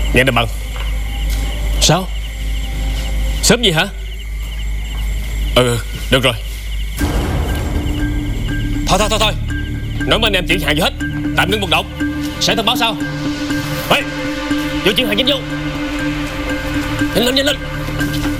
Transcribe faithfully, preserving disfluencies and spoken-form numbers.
Nghe nè bằng. Sao? Sớm gì hả? Ừ, được rồi. Thôi thôi thôi thôi, nói với anh em chuyển hàng vô hết, tạm ngưng hoạt động. Sẽ thông báo sau. Ê, vô chuyển hàng nhanh vô. Nhanh lên nhanh lên.